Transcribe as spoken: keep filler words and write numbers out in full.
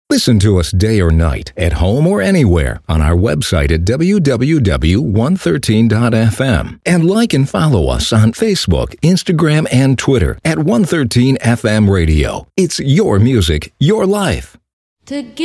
Listen to us day or night, at home or anywhere, on our website at w w w dot one thirteen dot f m. And like and follow us on Facebook, Instagram, and Twitter at one thirteen F M Radio. It's your music, your life. Together.